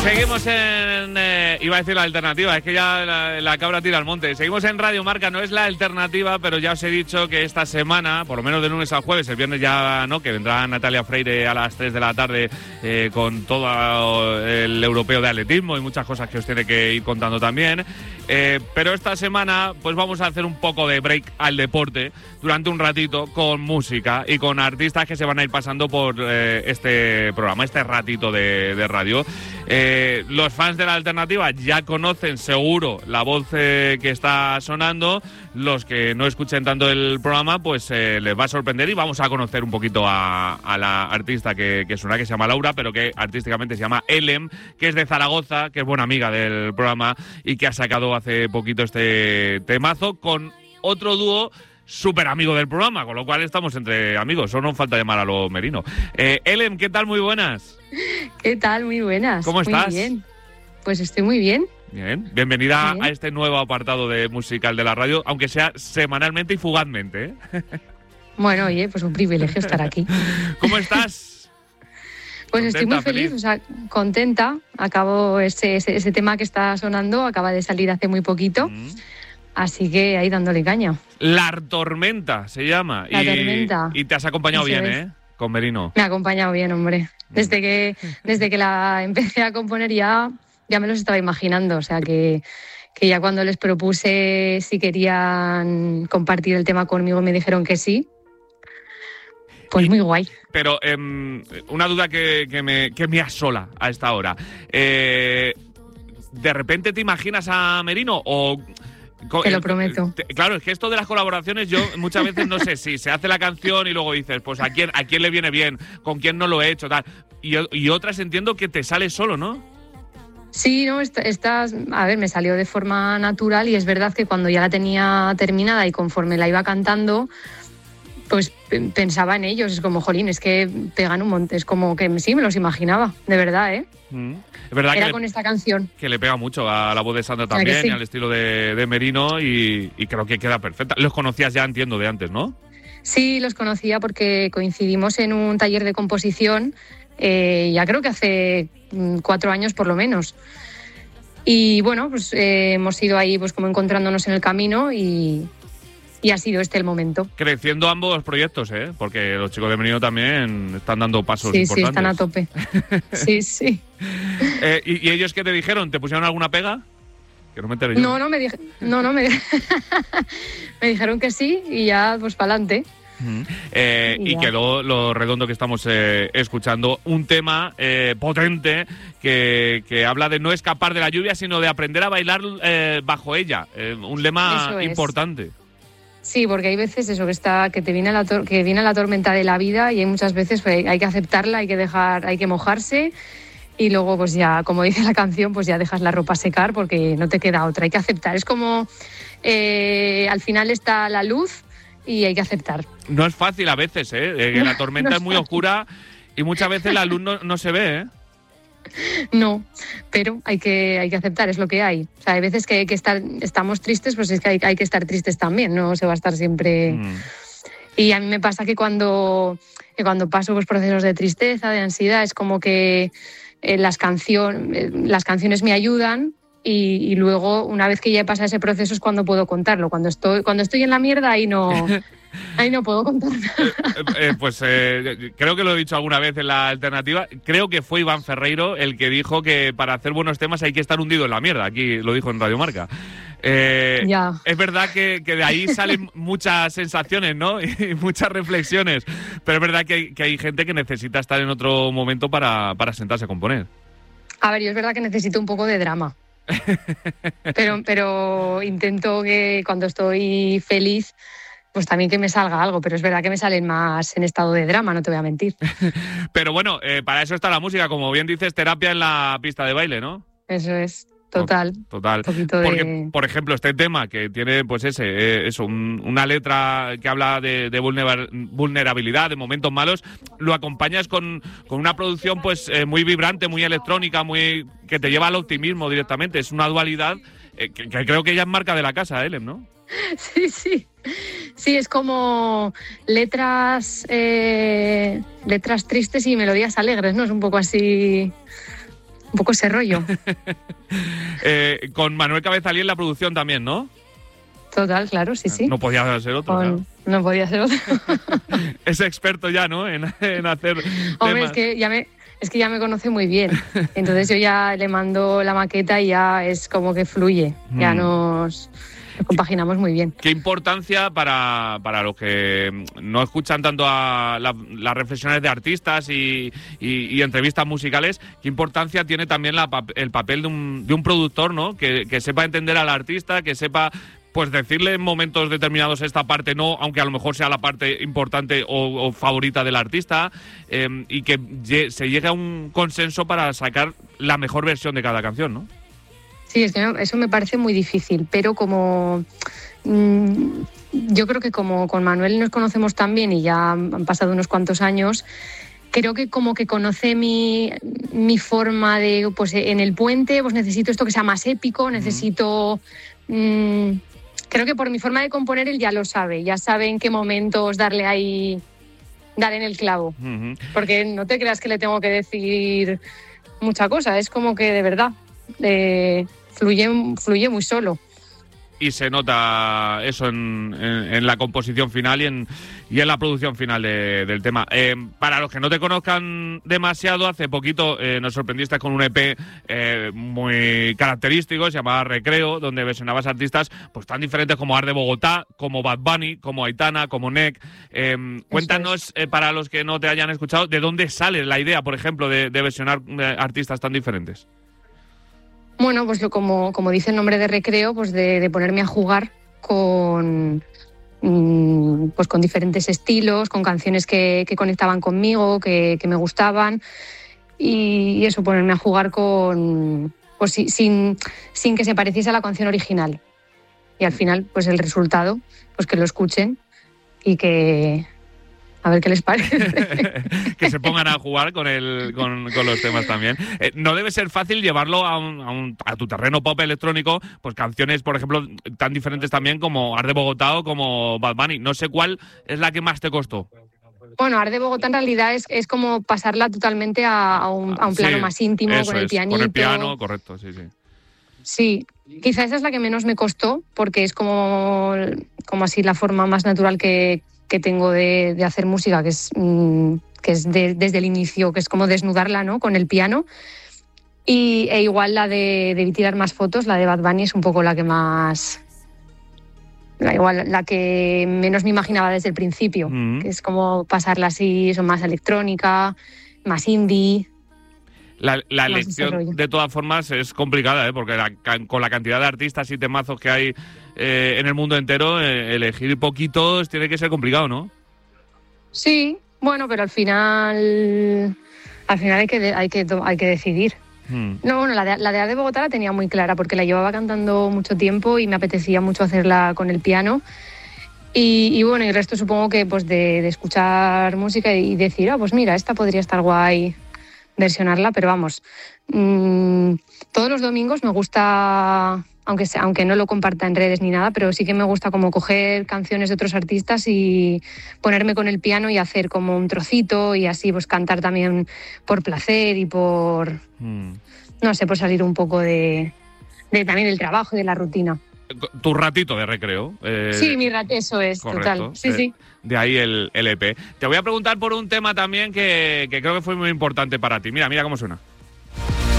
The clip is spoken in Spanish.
Seguimos en... iba a decir la alternativa, es que ya la cabra tira al monte. Seguimos en Radio Marca, no es la alternativa, pero ya os he dicho que esta semana, por lo menos de lunes al jueves, el viernes ya no, que vendrá Natalia Freire a las 3 de la tarde con todo el europeo de atletismo y muchas cosas que os tiene que ir contando también. Pero esta semana pues vamos a hacer un poco de break al deporte durante un ratito con música y con artistas que se van a ir pasando por este programa, este ratito de radio. Los fans de la alternativa ya conocen seguro la voz que está sonando. Los que no escuchen tanto el programa pues les va a sorprender y vamos a conocer un poquito a la artista que suena, que se llama Laura, pero que artísticamente se llama Elem, que es de Zaragoza, que es buena amiga del programa y que ha sacado hace poquito este temazo con otro dúo súper amigo del programa, con lo cual estamos entre amigos, solo nos falta llamar a lo Merino. Elem, ¿qué tal? Muy buenas. ¿Qué tal? Muy buenas. ¿Cómo estás? Muy bien. Pues estoy muy bien. Bien, bienvenida bien a este nuevo apartado de musical de la radio, aunque sea semanalmente y fugazmente, ¿eh? Bueno, oye, pues un privilegio estar aquí. ¿Cómo estás? Pues estoy muy ¿Contenta, feliz, o sea, contenta. Acabo ese tema que está sonando, acaba de salir hace muy poquito. Así que ahí dándole caña. La Tormenta se llama. La Tormenta. Y te has acompañado Eso bien, es. ¿eh? Con Merino. Me ha acompañado bien, hombre. Desde que la empecé a componer ya me los estaba imaginando. O sea que ya cuando les propuse si querían compartir el tema conmigo me dijeron que sí. Pues muy guay. Pero una duda que me asola a esta hora. ¿De repente te imaginas a Merino o...? Te lo prometo. Claro, es que esto de las colaboraciones yo muchas veces no sé si se hace la canción y luego dices, pues a quién le viene bien, con quién no lo he hecho, tal. Y otras entiendo que te sale solo, ¿no? Sí, no, a ver, me salió de forma natural y es verdad que cuando ya la tenía terminada y conforme la iba cantando, pues pensaba en ellos. Es como, jolín, es que pegan un montón. Es como que sí, me los imaginaba, de verdad, ¿eh? Es verdad Era que con esta canción. Que le pega mucho a la voz de Sandra también, sí, y al estilo de Merino, y creo que queda perfecta. Los conocías ya, entiendo, de antes, ¿no? Sí, los conocía porque coincidimos en un taller de composición, ya creo que hace 4 años por lo menos. Y bueno, pues hemos ido ahí pues como encontrándonos en el camino y ha sido este el momento. Creciendo ambos proyectos, ¿eh? Porque los chicos de Merino también están dando pasos importantes. Sí, están a tope. Sí. ¿Y ellos qué te dijeron? ¿Te pusieron alguna pega? Que no me enteré yo. No, me dijeron que sí y ya pues para adelante. Y quedó lo redondo que estamos escuchando, un tema potente que habla de no escapar de la lluvia, sino de aprender a bailar bajo ella, un lema importante. Sí, porque hay veces eso que te viene la tormenta de la vida y hay muchas veces pues, hay que aceptarla, hay que mojarse y luego pues ya, como dice la canción, pues ya dejas la ropa secar porque no te queda otra, hay que aceptar. Es como al final está la luz y hay que aceptar. No es fácil a veces, que la tormenta es muy oscura y muchas veces la luz no se ve, ¿eh? No, pero hay que aceptar, es lo que hay. O sea, hay veces que estamos tristes, pues es que hay que estar tristes también, no se va a estar siempre. Y a mí me pasa que cuando paso pues, procesos de tristeza, de ansiedad, es como que las canciones me ayudan y luego, una vez que ya he pasado ese proceso, es cuando puedo contarlo. Cuando estoy en la mierda, ahí no puedo contar nada. Creo que lo he dicho alguna vez en la alternativa. Creo que fue Iván Ferreiro el que dijo que para hacer buenos temas hay que estar hundido en la mierda. Aquí lo dijo en Radio Marca. Es verdad que de ahí salen muchas sensaciones, ¿no? Y muchas reflexiones. Pero es verdad que hay gente que necesita estar en otro momento para sentarse a componer. A ver, yo es verdad que necesito un poco de drama. Pero intento que cuando estoy feliz pues también que me salga algo, pero es verdad que me salen más en estado de drama, no te voy a mentir. Pero bueno, para eso está la música, como bien dices, terapia en la pista de baile, ¿no? Eso es, total. Total. Porque, por ejemplo, este tema que tiene pues una letra que habla de vulnerabilidad, de momentos malos, lo acompañas con una producción pues muy vibrante, muy electrónica, que te lleva al optimismo directamente. Es una dualidad que creo que ya es marca de la casa, Elem, ¿no? Sí. Sí, es como letras tristes y melodías alegres, ¿no? Es un poco así un poco ese rollo. Con Manuel Cabezalí en la producción también, ¿no? Total, claro, sí. No podía ser otro, claro. No podía ser otro. Es experto ya, ¿no? En hacer Hombre, temas. es que ya me conoce muy bien. Entonces yo ya le mando la maqueta y ya es como que fluye. Ya nos compaginamos muy bien. ¿Qué importancia para los que no escuchan tanto a las reflexiones de artistas y entrevistas musicales, qué importancia tiene también el papel de un productor, ¿no? Que sepa entender al artista, que sepa pues decirle en momentos determinados esta parte no, aunque a lo mejor sea la parte importante o favorita del artista, y que se llegue a un consenso para sacar la mejor versión de cada canción, ¿no? Sí, es que eso me parece muy difícil, pero como yo creo que como con Manuel nos conocemos tan bien y ya han pasado unos cuantos años, creo que como que conoce mi forma de, pues en el puente, pues necesito esto que sea más épico, necesito... creo que por mi forma de componer él ya lo sabe, ya sabe en qué momentos dar en el clavo. Porque no te creas que le tengo que decir mucha cosa, es como que de verdad fluye muy solo. Y se nota eso en la composición final y en la producción final del tema. Para los que no te conozcan demasiado, hace poquito nos sorprendiste con un EP muy característico, se llamaba Recreo, donde versionabas artistas pues tan diferentes como Arde Bogotá, como Bad Bunny, como Aitana, como Nek. Cuéntanos, para los que no te hayan escuchado, ¿de dónde sale la idea, por ejemplo, de versionar artistas tan diferentes? Bueno, pues como dice el nombre de Recreo, pues de ponerme a jugar con diferentes estilos, con canciones que conectaban conmigo, que me gustaban, y eso, ponerme a jugar sin que se pareciese a la canción original. Y al final, pues el resultado, pues que lo escuchen y que... a ver qué les parece. Que se pongan a jugar con los temas también. No debe ser fácil llevarlo a tu terreno pop electrónico, pues canciones, por ejemplo, tan diferentes también como Arde Bogotá o como Bad Bunny. No sé cuál es la que más te costó. Bueno, Arde Bogotá en realidad es como pasarla totalmente a un plano más íntimo, con el pianito. Con el piano, correcto, sí. Sí, quizá esa es la que menos me costó, porque es como así la forma más natural que tengo de hacer música, que es desde el inicio, que es como desnudarla, ¿no?, con el piano. E igual la de tirar más fotos, la de Bad Bunny, es un poco la que más... la que menos me imaginaba desde el principio, que es como pasarla así, son más electrónica, más indie... La elección, de todas formas, es complicada, porque con la cantidad de artistas y temazos que hay en el mundo entero, elegir poquitos tiene que ser complicado, ¿no? Sí, bueno, pero al final hay que decidir. No, bueno, la de Arde Bogotá la tenía muy clara, porque la llevaba cantando mucho tiempo y me apetecía mucho hacerla con el piano. Y bueno, y el resto supongo que pues de escuchar música y decir, pues mira, esta podría estar guay versionarla, pero vamos, todos los domingos me gusta, aunque no lo comparta en redes ni nada, pero sí que me gusta como coger canciones de otros artistas y ponerme con el piano y hacer como un trocito y así pues cantar también por placer y por, no sé, por salir un poco de también del trabajo y de la rutina. Tu ratito de recreo. Sí, eso es, correcto, total. Sí. De ahí el EP. Te voy a preguntar por un tema también que creo que fue muy importante para ti. Mira cómo suena.